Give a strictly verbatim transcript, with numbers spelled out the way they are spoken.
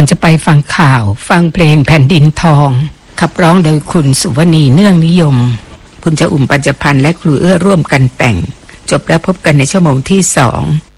อนจะไปฟังข่าวฟังเพลงแผ่นดินทองขับร้องโดยคุณสุวณีเนื่องนิยมคุณจะอุ่มปัญจพันธ์และครูเอื้อร่วมกันแต่งจบแล้วพบกันในชั่วโมงที่สอง